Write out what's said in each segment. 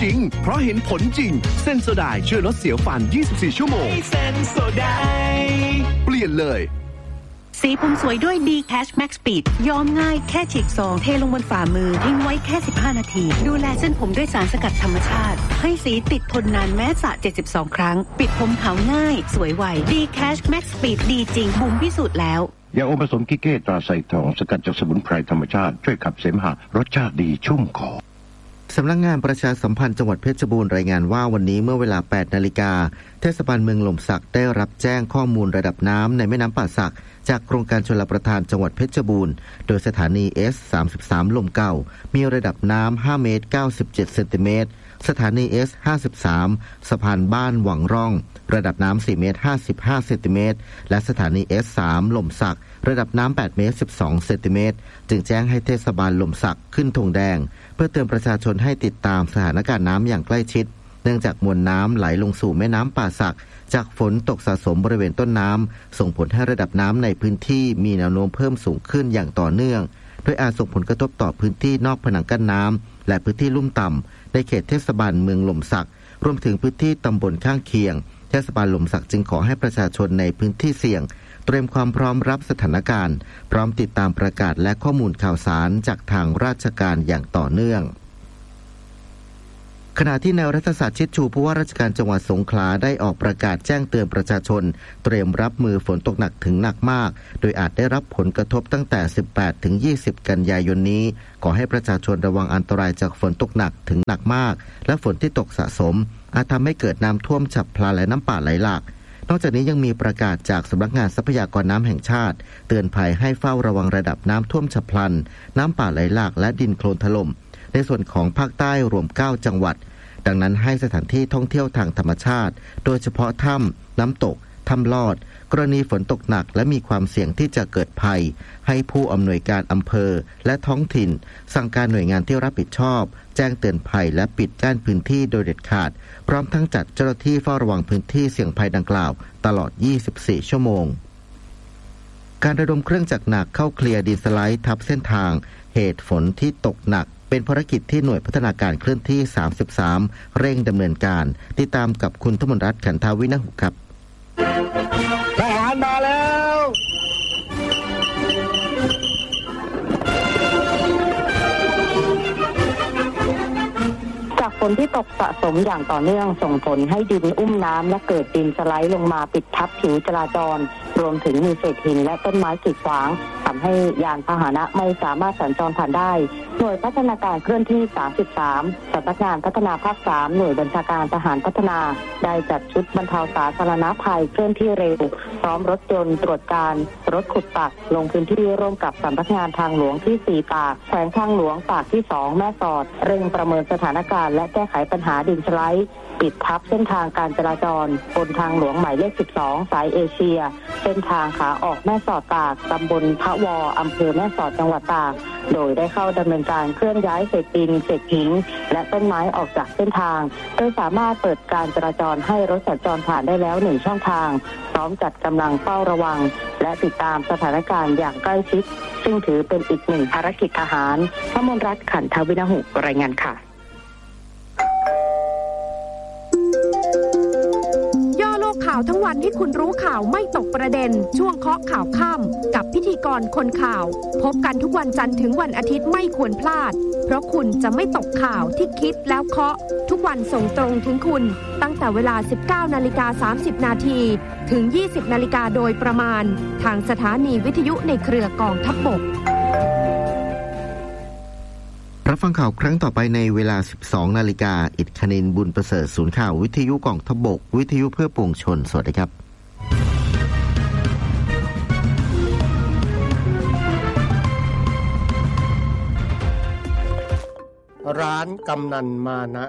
ริงเพราะเห็นผลจริงเซนโซไดช่วยลดเสียวฟัน24ชั่วโมงเซนโซไดเปลี่ยนเลยสีผมสวยด้วย D-Cash Max Speed ย้อมง่ายแค่ฉีกซองเทลงบนฝ่ามือทิ้งไว้แค่15นาทีดูแลเส้นผมด้วยสารสกัดธรรมชาติให้สีติดทนนานแม้สระ72ครั้งปิดผมขาวง่ายสวยไว D-Cash Max Speed ดีจริงบุ๋มพิสูจน์แล้วยาอมผสมกิเก้ตราไซทองสกัดจากสมุนไพรธรรมชาติช่วยขับเสมหะรสชาติดีชุ่มคอสำนักงานประชาสัมพันธ์จังหวัดเพชรบูรณ์รายงานว่าวันนี้เมื่อเวลา 8 นาฬิกาเทศบาลเมืองหล่มสักได้รับแจ้งข้อมูลระดับน้ำในแม่น้ำป่าสักจากโครงการชลประทานจังหวัดเพชรบูรณ์โดยสถานี S33 ลมเก่ามีระดับน้ำ5เมตร97เซนติเมตรสถานี S53 สะพานบ้านหวังร่องระดับน้ำ4เมตร55เซนติเมตรและสถานี S3 ลมสักระดับน้ำ8เมตร12เซนติเมตรจึงแจ้งให้เทศบาลลมสักขึ้นธงแดงเพื่อเตือนประชาชนให้ติดตามสถานการณ์น้ำอย่างใกล้ชิดเนื่องจากมวลน้ำไหลลงสู่แม่น้ำป่าสักจากฝนตกสะสมบริเวณต้นน้ำส่งผลให้ระดับน้ำในพื้นที่มีแนวโน้มเพิ่มสูงขึ้นอย่างต่อเนื่องโดยอาจส่งผลกระทบต่อพื้นที่นอกผนังกั้นน้ำและพื้นที่ลุ่มต่ำในเขตเทศบาลเมืองหล่มสักรวมถึงพื้นที่ตำบลข้างเคียงเทศบาลหล่มสักจึงขอให้ประชาชนในพื้นที่เสี่ยงเตรียมความพร้อมรับสถานการณ์พร้อมติดตามประกาศและข้อมูลข่าวสารจากทางราชการอย่างต่อเนื่องขณะที่นายรัฐศาสตร์ชิดชูผู้ว่าราชการจังหวัดสงขลาได้ออกประกาศแจ้งเตือนประชาชนเตรียมรับมือฝนตกหนักถึงหนักมากโดยอาจได้รับผลกระทบตั้งแต่18ถึง20กันยายนนี้ขอให้ประชาชนระวังอันตรายจากฝนตกหนักถึงหนักมากและฝนที่ตกสะสมอาจทำให้เกิดน้ำท่วมฉับพลันและน้ำป่าไหลหลากนอกจากนี้ยังมีประกาศจากสำนักงานทรัพยากรน้ำแห่งชาติเตือนภัยให้เฝ้าระวังระดับน้ำท่วมฉับพลันน้ำป่าไหลหลากและดินโคลนถล่มในส่วนของภาคใต้รวม9จังหวัดดังนั้นให้สถานที่ท่องเที่ยวทางธรรมชาติโดยเฉพาะถ้ำน้ำตกถ้ำลอดกรณีฝนตกหนักและมีความเสี่ยงที่จะเกิดภัยให้ผู้อำนวยการอำเภอและท้องถิ่นสั่งการหน่วยงานที่รับผิดชอบแจ้งเตือนภัยและปิดกั้นพื้นที่โดยเด็ดขาดพร้อมทั้งจัดเจ้าหน้าที่เฝ้าระวังพื้นที่เสี่ยงภัยดังกล่าวตลอด24ชั่วโมงการระดมเครื่องจักรหนักเข้าเคลียร์ดินสไลด์ทับเส้นทางเหตุฝนที่ตกหนักเป็นภารกิจที่หน่วยพัฒนาการเคลื่อนที่33เร่งดำเนินการติดตามกับคุณธมรัตน์ขันธาวินะหุครับทหารมาแล้วจากฝนที่ตกสะสมอย่างต่อเนื่องส่งผลให้ดินอุ้มน้ำและเกิดดินสไลด์ลงมาปิดทับผิวจราจรรวมถึงมีเศษหินและต้นไม้กีดขวางทำให้ยานพาหนะไม่สามารถสัญจรผ่านได้หน่วยพัฒนาการเคลื่อนที่33สำนักงานพัฒนาภาค3หน่วยบัญชาการทหารพัฒนาได้จัดชุดบรรเทาสาธารณภัยเคลื่อนที่เร็วพร้อมรถยนต์ตรวจการรถขุดตักลงพื้นที่ร่วมกับสำนักงานทางหลวงที่4ตากแขวงทางหลวงตากที่2แม่สอดเร่งประเมินสถานการณ์และแก้ไขปัญหาดินสไลด์ปิดทับเส้นทางการจราจรบนทางหลวงหมายเลข12สายเอเชียเส้นทางขาออกแม่สอดตากตำบลพระวออำเภอแม่สอดจังหวัดตากโดยได้เข้าดำเนินการเคลื่อนย้ายเศษดินเศษหินและต้นไม้ออกจากเส้นทางโดยสามารถเปิดการจราจรให้รถสัญจรผ่านได้แล้ว1ช่องทางพร้อมจัดกำลังเฝ้าระวังและติดตามสถานการณ์อย่างใกล้ชิดซึ่งถือเป็นอีกหนึ่งภารกิจทหารธมรัตน์ขันธวินะหุรายงานค่ะข่าวทั้งวันให้คุณรู้ข่าวไม่ตกประเด็นช่วงเคาะข่าวค่ำกับพิธีกรคนข่าวพบกันทุกวันจันทร์ถึงวันอาทิตย์ไม่ควรพลาดเพราะคุณจะไม่ตกข่าวที่คิดแล้วเคาะทุกวันส่งตรงถึงคุณตั้งแต่เวลา 19:30 นาทีถึง 20:00 นโดยประมาณทางสถานีวิทยุในเครือกองทัพบกรับฟังข่าวครั้งต่อไปในเวลา 12:00 น.อิฐคณินบุญประเสริฐศูนย์ข่าววิทยุกองทัพบกวิทยุเพื่อปวงชนสวัสดีครับร้านกำนันมานะ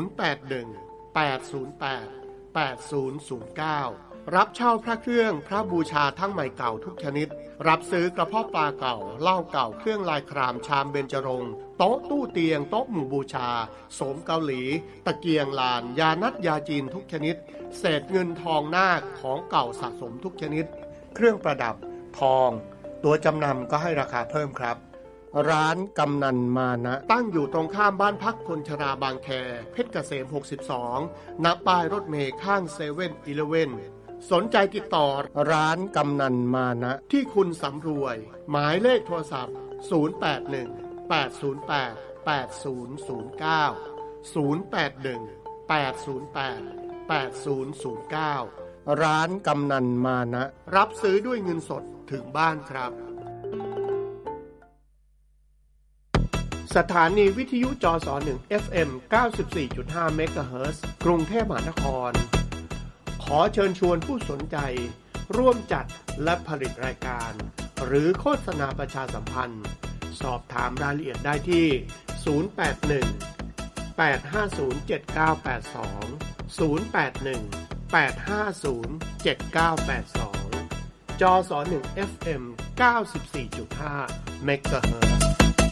081-808-8009รับเช่าพระเครื่องพระบูชาทั้งใหม่เก่าทุกชนิดรับซื้อกระเพาะปลาเก่าเหล้าเก่าเครื่องลายครามชามเบญจรงค์โต๊ะตู้เตียงโต๊ะหมู่บูชาโสมเกาหลีตะเกียงลานยานัดยาจีนทุกชนิดเศษเงินทองนาคของเก่าสะสมทุกชนิดเครื่องประดับทองตัวจำนำก็ให้ราคาเพิ่มครับร้านกำนันมานะตั้งอยู่ตรงข้ามบ้านพักคนชราบางแคเพชรเกษม62ณป้ายรถเมล์ข้าง7-Elevenสนใจติดต่อร้านกำนันมานะที่คุณสำรวยหมายเลขโทรศัพท์0818088009 ร้านกำนันมานะรับซื้อด้วยเงินสดถึงบ้านครับสถานีวิทยุจส1 FM 94.5 เมกะเฮิรตซ์กรุงเทพมหานครขอเชิญชวนผู้สนใจร่วมจัดและผลิตรายการหรือโฆษณาประชาสัมพันธ์สอบถามรายละเอียดได้ที่081-850-7982 081-850-7982 จส1 FM 94.5 เมกะเฮิรตซ์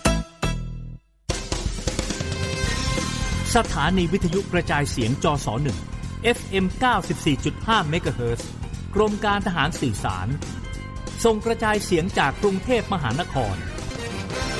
สถานีวิทยุกระจายเสียงจส1 FM 94.5 เมกะเฮิรตซ์กรมการทหารสื่อสารส่งกระจายเสียงจากกรุงเทพมหานคร